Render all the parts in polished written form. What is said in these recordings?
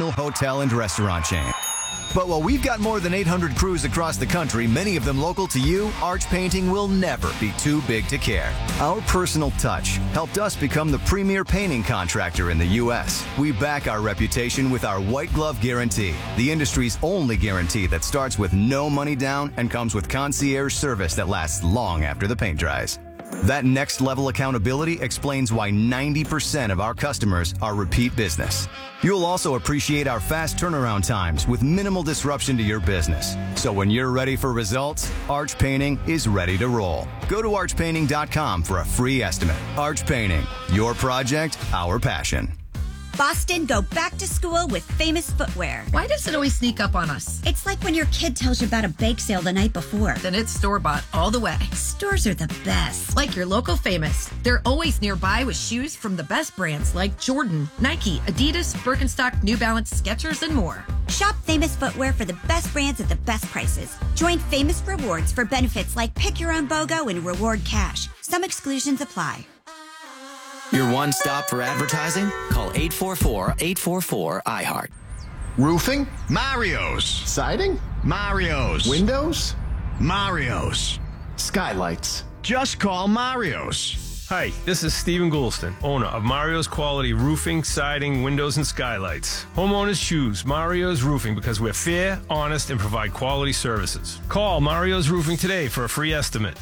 national hotel and restaurant chain. But while we've got more than 800 crews across the country, many of them local to you, Arch Painting will never be too big to care. Our personal touch helped us become the premier painting contractor in the U.S. We back our reputation with our white glove guarantee, the industry's only guarantee that starts with no money down and comes with concierge service that lasts long after the paint dries. That next level accountability explains why 90% of our customers are repeat business. You'll also appreciate our fast turnaround times with minimal disruption to your business. So when you're ready for results, Arch Painting is ready to roll. Go to archpainting.com for a free estimate. Arch Painting, your project, our passion. Boston, go back to school with Famous Footwear. Why does it always sneak up on us? It's like when your kid tells you about a bake sale the night before. Then it's store-bought all the way. Stores are the best. Like your local Famous. They're always nearby with shoes from the best brands like Jordan, Nike, Adidas, Birkenstock, New Balance, Skechers, and more. Shop Famous Footwear for the best brands at the best prices. Join Famous Rewards for benefits like pick your own BOGO and reward cash. Some exclusions apply. Your one stop for advertising? Call 844-844-iHeart. Roofing? Mario's. Siding? Mario's. Windows? Mario's. Skylights? Just call Mario's. Hi, this is Stephen Goulston, owner of Mario's Quality Roofing, Siding, Windows, and Skylights. Homeowners choose Mario's Roofing because we're fair, honest, and provide quality services. Call Mario's Roofing today for a free estimate,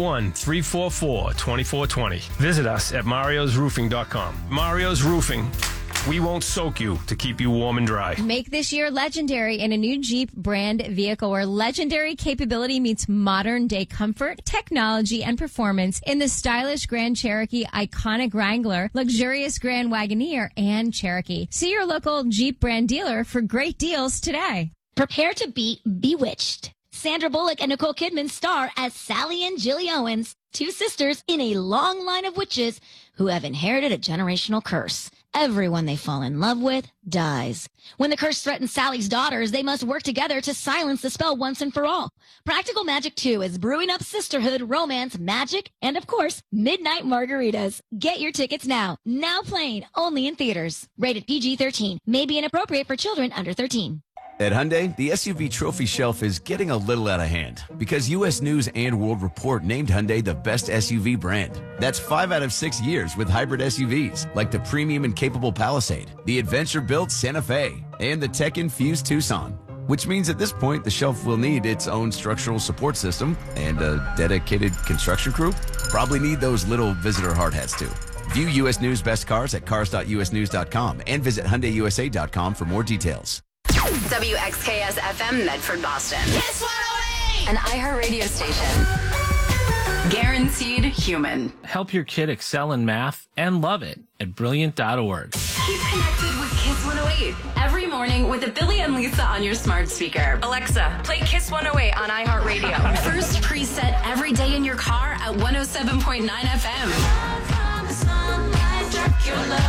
781-344-2420. Visit us at mariosroofing.com. Mario's Roofing. We won't soak you to keep you warm and dry. Make this year legendary in a new Jeep brand vehicle where legendary capability meets modern-day comfort, technology, and performance in the stylish Grand Cherokee, iconic Wrangler, luxurious Grand Wagoneer, and Cherokee. See your local Jeep brand dealer for great deals today. Prepare to be bewitched. Sandra Bullock and Nicole Kidman star as Sally and Jilly Owens, two sisters in a long line of witches who have inherited a generational curse. Everyone they fall in love with dies. When the curse threatens Sally's daughters, they must work together to silence the spell once and for all. Practical Magic 2 is brewing up sisterhood, romance, magic, and of course, midnight margaritas. Get your tickets now. Now playing only in theaters. Rated PG-13. May be inappropriate for children under 13. At Hyundai, the SUV trophy shelf is getting a little out of hand because U.S. News and World Report named Hyundai the best SUV brand. That's 5 out of 6 years with hybrid SUVs like the premium and capable Palisade, the adventure-built Santa Fe, and the tech-infused Tucson. Which means at this point, the shelf will need its own structural support system and a dedicated construction crew. Probably need those little visitor hard hats too. View U.S. News Best Cars at cars.usnews.com and visit HyundaiUSA.com for more details. WXKS FM Medford, Boston. Kiss 108! An iHeart radio station. Guaranteed human. Help your kid excel in math and love it at brilliant.org. Keep connected with Kiss 108 every morning with a Billy and Lisa on your smart speaker. Alexa, play Kiss 108 on iHeartRadio. First preset every day in your car at 107.9 FM.